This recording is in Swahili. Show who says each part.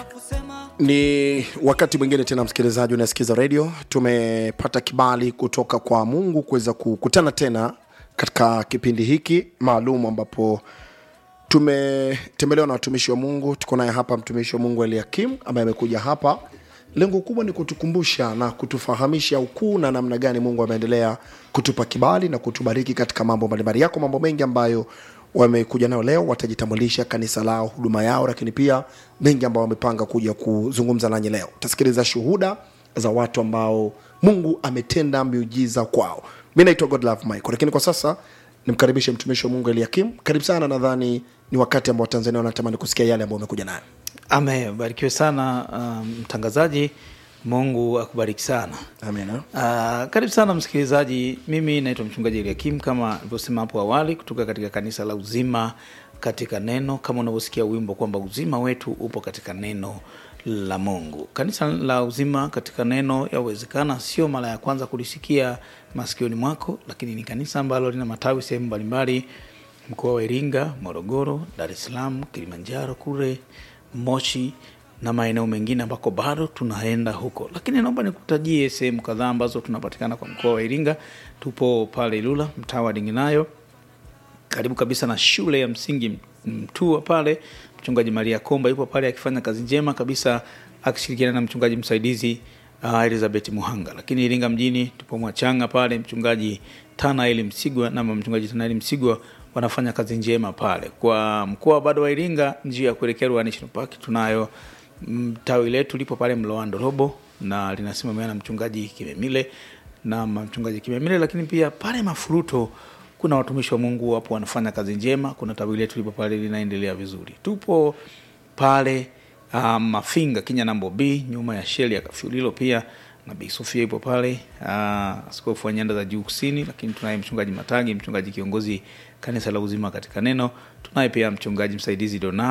Speaker 1: Ni wakati mwingine tena msikilizaji unasikiza radio. Tumepata kibali kutoka kwa Mungu kuweza kukutana tena katika kipindi hiki maalum ambapo tumetembelewa na watumishi wa Mungu. Tuko naye hapa mtumishi wa Mungu Eliakim ambaye amekuja hapa. Lengo kubwa ni kutukumbusha na kutufahamisha ukuu na namna gani Mungu ameendelea kutupa kibali na kutubariki katika mambo mbalimbali. Yako mambo mengi ambayo wamekuja nao leo, watajitambulisha kanisa lao, huduma yao, lakini pia mengi ambao wamepanga kuja kuzungumza nanyi leo. Tasikiliza shuhuda za watu ambao Mungu ametenda miujiza kwao. Mimi naitwa Godlove Michael, lakini kwa sasa nimkaribishe mtumishi wa Mungu Eliakim. Karibu sana, nadhani ni wakati ambao Tanzania wanatamani kusikia yale ambayo umekuja nayo.
Speaker 2: Amen. Barikiwe sana mtangazaji. Mungu akubariki sana.
Speaker 1: Amen.
Speaker 2: Karibu sana msikilizaji. Mimi naitwa mchungaji Eliakim kama nilivyosema hapo awali, kutoka katika kanisa la Uzima katika Neno. Kama unavyosikia wimbo kwamba uzima wetu upo katika neno la Mungu. Kanisa la Uzima katika Neno yawezekana sio mara ya kwanza kulisikia masikioni mwako, lakini ni kanisa ambalo lina matawi sehemu mbalimbali, mkoa wa Iringa, Morogoro, Dar es Salaam, Kilimanjaro kule, Moshi na maeneo mengine ambako bado tunaenda huko. Lakini naomba nikutajie sehemu kadhaa ambazo tunapatikana kwa mkoa wa Iringa. Tupo pale Ilula, mtaa wa Dinginayo, karibu kabisa na shule ya msingi Mtua pale. Mchungaji Maria Komba yupo pale akifanya kazi njema kabisa akishirikiana na mchungaji msaidizi Elizabeth Muhanga. Lakini Iringa mjini tupo Mwachanga pale, mchungaji Tanaeli Msigwa na mchungaji Tanaeli Msigwa wanafanya kazi njema pale. Kwa mkoa bado wa Iringa, njia ya kuelekea Ruaha National Park, tunayo tawi letu lipo pale Mloando Robo na linasimamiwa na mchungaji Kimemile na mchungaji Kimemile. Lakini pia pale Mafuruto kuna watumishi wa Mungu hapo wanafanya kazi njema. Kuna tawi letu lipo pale linaendelea vizuri. Tupo pale Mafinga Kinyanambo B nyuma ya sheli ya Kafyulilo, pia na Bi Sofia ipo pale, askofu wa Nyanda za Juu Kusini. Lakini tunaye mchungaji Matagi, mchungaji kiongozi kanisa la Uzima katika Neno. Tunaye pia mchungaji msaidizi Dona